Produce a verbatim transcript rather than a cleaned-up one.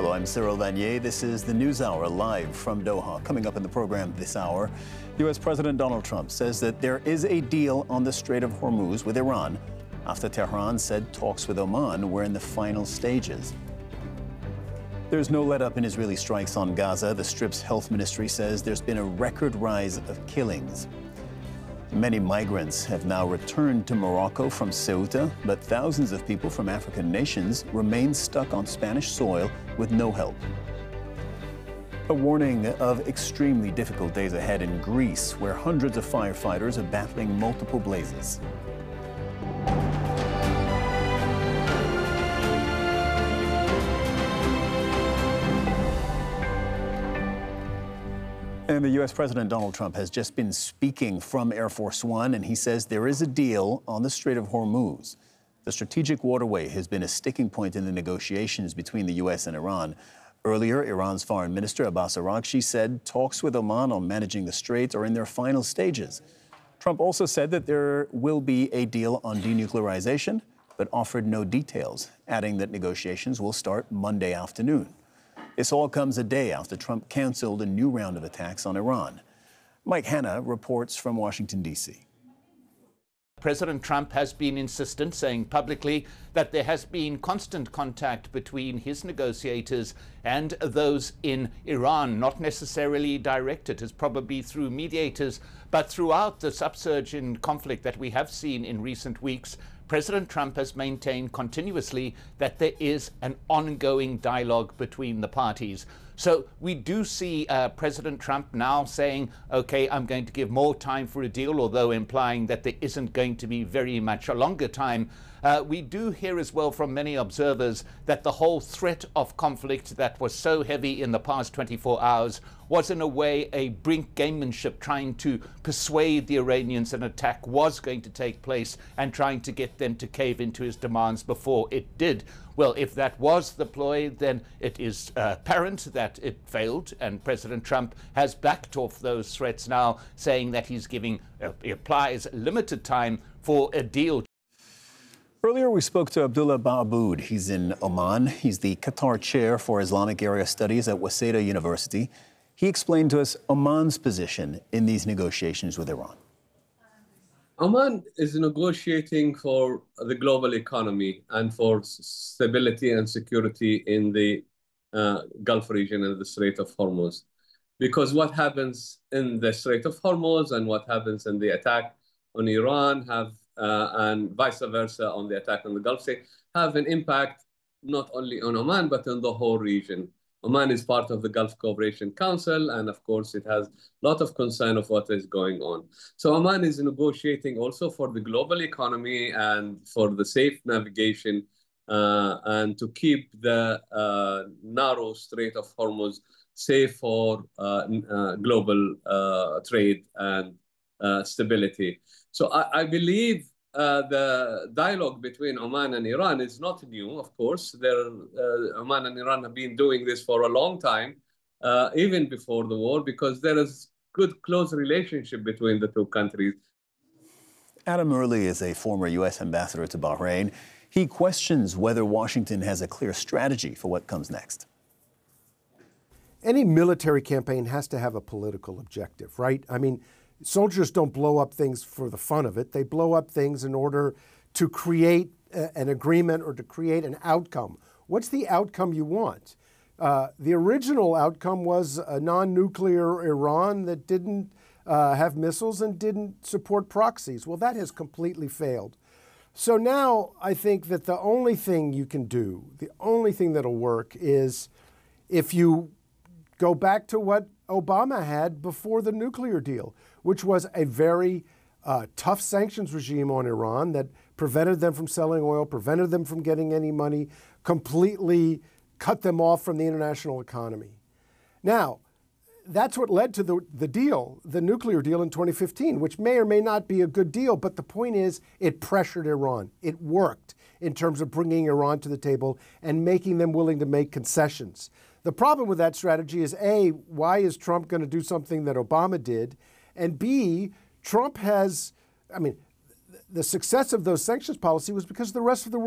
Hello, I'm Cyril Vanier. This is the NewsHour live from Doha. Coming up in the program this hour, U S President Donald Trump says that there is a deal on the Strait of Hormuz with Iran after Tehran said talks with Oman were in the final stages. There's no let-up in Israeli strikes on Gaza. The Strip's health ministry says there's been a record rise of killings. Many migrants have now returned to Morocco from Ceuta, but thousands of people from African nations remain stuck on Spanish soil with no help. A warning of extremely difficult days ahead in Greece, where hundreds of firefighters are battling multiple blazes. And the U S President Donald Trump has just been speaking from Air Force One, and he says there is a deal on the Strait of Hormuz. The strategic waterway has been a sticking point in the negotiations between the U S and Iran. Earlier, Iran's Foreign Minister Abbas Araghchi said talks with Oman on managing the strait are in their final stages. Trump also said that there will be a deal on denuclearization, but offered no details, adding that negotiations will start Monday afternoon. This all comes a day after Trump canceled a new round of attacks on Iran. Mike Hanna reports from Washington, D C President Trump has been insistent, saying publicly that there has been constant contact between his negotiators and those in Iran, not necessarily directed as probably through mediators, but throughout this upsurge in conflict that we have seen in recent weeks. President Trump has maintained continuously that there is an ongoing dialogue between the parties. So we do see uh, President Trump now saying, OK, I'm going to give more time for a deal, although implying that there isn't going to be very much a longer time. Uh, we do hear as well from many observers that the whole threat of conflict that was so heavy in the past twenty-four hours was in a way a brink gamemanship, trying to persuade the Iranians an attack was going to take place and trying to get them to cave into his demands before it did. Well, if that was the ploy, then it is uh, apparent that it failed, and President Trump has backed off those threats now, saying that he's giving, uh, he applies limited time for a deal. Earlier, we spoke to Abdullah Baabood. He's in Oman. He's the Qatar Chair for Islamic Area Studies at Waseda University. He explained to us Oman's position in these negotiations with Iran. Oman is negotiating for the global economy and for stability and security in the uh, Gulf region and the Strait of Hormuz. Because what happens in the Strait of Hormuz and what happens in the attack on Iran have Uh, and vice versa on the attack on the Gulf State, have an impact not only on Oman, but on the whole region. Oman is part of the Gulf Cooperation Council, and of course it has a lot of concern of what is going on. So Oman is negotiating also for the global economy and for the safe navigation uh, and to keep the uh, narrow Strait of Hormuz safe for uh, uh, global uh, trade and uh, stability. So I, I believe uh, the dialogue between Oman and Iran is not new, of course. There, uh, Oman and Iran have been doing this for a long time, uh, even before the war, because there is good, close relationship between the two countries. Adam Early is a former U S ambassador to Bahrain. He questions whether Washington has a clear strategy for what comes next. Any military campaign has to have a political objective, right? I mean, soldiers don't blow up things for the fun of it. They blow up things in order to create a, an agreement or to create an outcome. What's the outcome you want? Uh, the original outcome was a non-nuclear Iran that didn't uh, have missiles and didn't support proxies. Well, that has completely failed. So now I think that the only thing you can do, the only thing that'll work is if you go back to what Obama had before the nuclear deal, which was a very uh, tough sanctions regime on Iran that prevented them from selling oil, prevented them from getting any money, completely cut them off from the international economy. Now, that's what led to the, the deal, the nuclear deal in twenty fifteen, which may or may not be a good deal, but the point is it pressured Iran. It worked in terms of bringing Iran to the table and making them willing to make concessions. The problem with that strategy is, A, why is Trump going to do something that Obama did? And B, Trump has, I mean, the success of those sanctions policy was because the rest of the